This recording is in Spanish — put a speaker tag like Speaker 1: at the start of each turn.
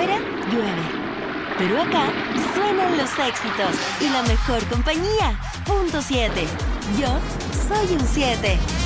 Speaker 1: Afuera llueve. Pero acá suenan los éxitos y la mejor compañía. Punto 7. Yo soy un 7.